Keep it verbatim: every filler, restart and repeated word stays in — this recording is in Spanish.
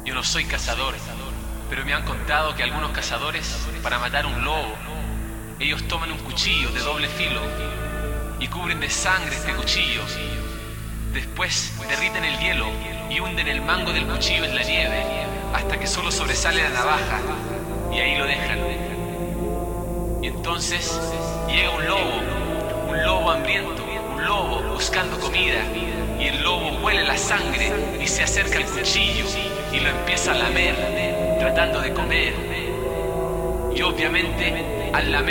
Yo no soy cazador, pero me han contado que algunos cazadores, para matar un lobo, ellos toman un cuchillo de doble filo y cubren de sangre este cuchillo. Después derriten el hielo y hunden el mango del cuchillo en la nieve hasta que solo sobresale la navaja, y ahí lo dejan. Y entonces llega un lobo, un lobo hambriento, un lobo buscando comida, y el lobo huele la sangre y se acerca al cuchillo y lo empieza a lamer, tratando de comer. Y obviamente al lamer